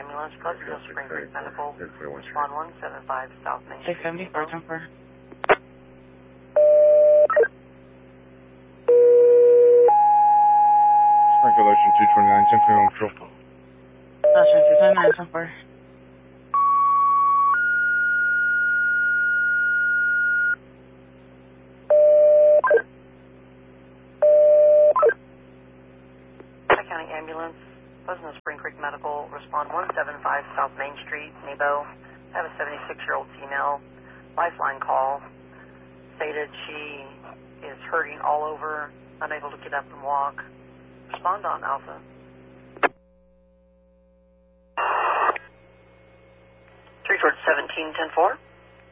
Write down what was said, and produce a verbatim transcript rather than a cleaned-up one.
ambulance, Pleasantville Spring Creek Medical, respond one seven five South Main Street. six seventy, four ten four. Springfield Ocean two twenty-nine, ten for on patrol. Ocean two twenty-nine, ten four. County Ambulance, Pleasantville Spring Creek Medical, respond one seven five South Main Street, Nebo. I have a seventy-six-year-old female, lifeline call, stated she is hurting all over, unable to get up and walk. Respond on Alpha. three towards seventeen, ten four.